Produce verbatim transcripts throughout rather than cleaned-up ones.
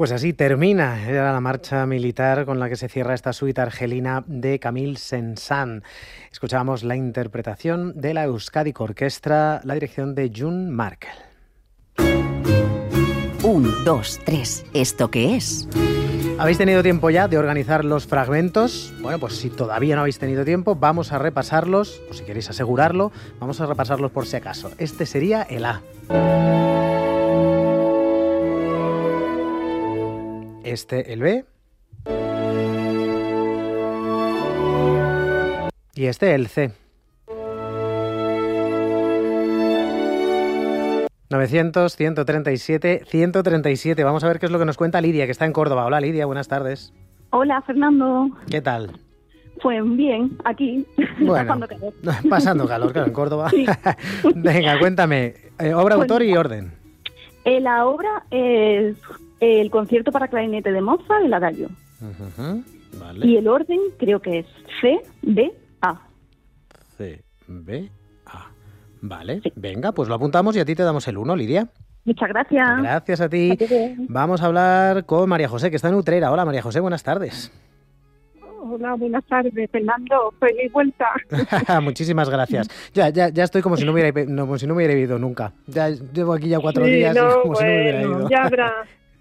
Pues así termina era la marcha militar con la que se cierra esta suite argelina de Camille Saint-Saëns. Escuchábamos la interpretación de la Euskadi Orquestra, la dirección de June Markel. Un, dos, tres. ¿Esto qué es? ¿Habéis tenido tiempo ya de organizar los fragmentos? Bueno, pues si todavía no habéis tenido tiempo, vamos a repasarlos, o si queréis asegurarlo, vamos a repasarlos por si acaso. Este sería el A. Este el B. Y este el C. novecientos, ciento treinta y siete, ciento treinta y siete. Vamos a ver qué es lo que nos cuenta Lidia, que está en Córdoba. Hola Lidia, buenas tardes. Hola Fernando. ¿Qué tal? Pues bien, aquí. Bueno, pasando calor. Pasando calor, claro, en Córdoba. Sí. Venga, cuéntame, eh, obra, bueno, autor y orden. Eh, la obra es el concierto para clarinete de Mozart, el Adagio. Uh-huh, vale. Y el orden creo que es C, B, A. C, B, A. Vale, sí. Venga, pues lo apuntamos y a ti te damos el uno, Lidia. Muchas gracias. Gracias a ti. Vamos a hablar con María José, que está en Utrera. Hola María José, buenas tardes. Hola, buenas tardes, Fernando. Feliz vuelta. Muchísimas gracias. Ya, ya, ya estoy como si no hubiera, no, como si no hubiera ido nunca. Ya llevo aquí ya cuatro sí, días no, y como bueno, si no hubiera ido. Ya habrá.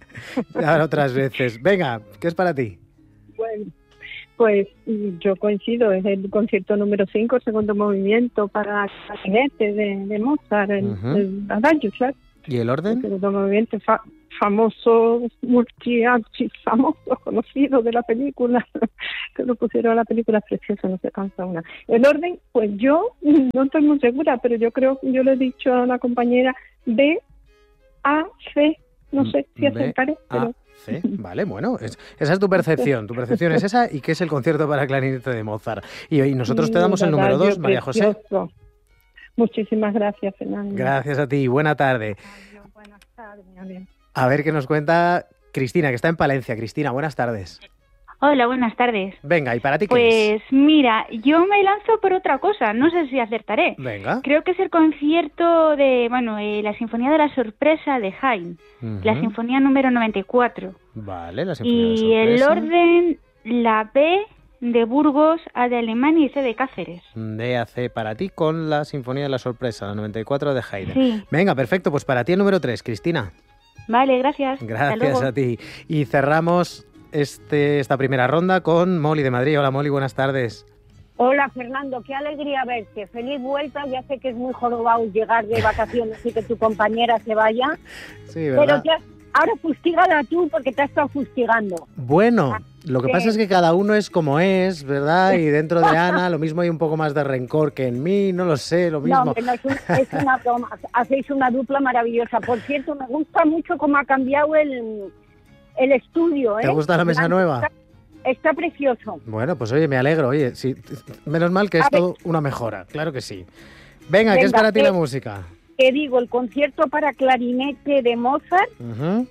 Ya habrá otras veces. Venga, ¿qué es para ti? Bueno, pues yo coincido, es el concierto número cinco, segundo movimiento para clarinete de, de Mozart, el, uh-huh. el Adagio, claro. ¿Y el orden? El segundo movimiento fa- famoso, multi-archi, famoso, conocido de la película, que lo pusieron a la película, preciosa, no se cansa una. El orden, pues yo no estoy muy segura, pero yo creo, yo le he dicho a la compañera B, A, C, no sé si acertaré, pero... C, vale, bueno, es, esa es tu percepción, tu percepción es esa, y qué es el concierto para clarinete de Mozart. Y, y nosotros te damos el número dos, María José. Muchísimas gracias, Fernando. Gracias a ti, buena tarde. Adiós, buenas tardes, adiós. A ver qué nos cuenta Cristina, que está en Palencia. Cristina, buenas tardes. Hola, buenas tardes. Venga, ¿y para ti qué pues, es? Pues mira, yo me lanzo por otra cosa, no sé si acertaré. Venga. Creo que es el concierto de, bueno, eh, la Sinfonía de la Sorpresa de Haydn, uh-huh. la Sinfonía número noventa y cuatro. Vale, la Sinfonía y de la Sorpresa. Y el orden, la B de Burgos, A de Alemania y C de Cáceres. D A C para ti con la Sinfonía de la Sorpresa, la noventa y cuatro de Haydn. Sí. Venga, perfecto, pues para ti el número tres, Cristina. Vale, gracias. Gracias a ti. Y cerramos este esta primera ronda con Molly de Madrid. Hola Molly, buenas tardes. Hola Fernando, qué alegría verte. Feliz vuelta, ya sé que es muy jorobado llegar de vacaciones y que tu compañera se vaya. Sí, ¿verdad? Pero ya, ahora fustígala tú porque te has estado fustigando. Bueno, lo que ¿Qué? pasa es que cada uno es como es, ¿verdad? Y dentro de Ana lo mismo hay un poco más de rencor que en mí, no lo sé, lo mismo. No, no es, un, es una broma, hacéis una dupla maravillosa. Por cierto, me gusta mucho cómo ha cambiado el, el estudio, ¿eh? ¿Te gusta la mesa nueva? Está, está precioso. Bueno, pues oye, me alegro, oye, sí, menos mal que es a todo ver. una mejora, claro que sí. Venga, Venga, ¿qué es para ti eh, la música? Te digo, el concierto para clarinete de Mozart, Uh-huh.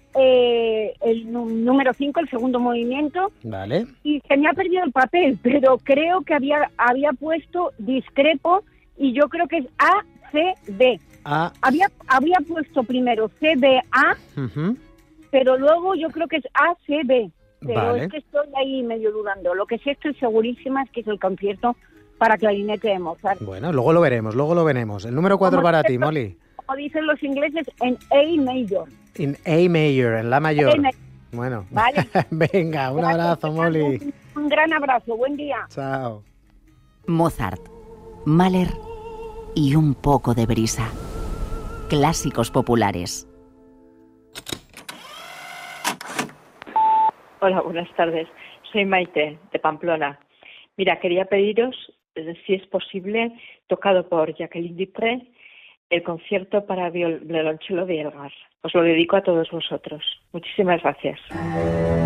eh, el n- número cinco, el segundo movimiento. Vale. Y se me ha perdido el papel, pero creo que había había puesto discrepo y yo creo que es A, C, B. A. Había, había puesto primero C, B, A, Uh-huh. pero luego yo creo que es A, C, B. Pero Vale. es que estoy ahí medio dudando. Lo que sí estoy segurísima es que es el concierto para clarinete de Mozart. Bueno, luego lo veremos, luego lo veremos. El número cuatro para ti, Molly. Como dicen los ingleses, en A major. In A major, en la mayor. A ma- Bueno, Vale. venga, un Gracias, abrazo, Fernando. Molly. Un gran abrazo, buen día. Chao. Mozart, Mahler y un poco de brisa. Clásicos populares. Hola, buenas tardes. Soy Maite, de Pamplona. Mira, quería pediros, eh, si es posible, tocado por Jacqueline Dupré, el concierto para viol- violonchelo de Elgar. Os lo dedico a todos vosotros. Muchísimas gracias.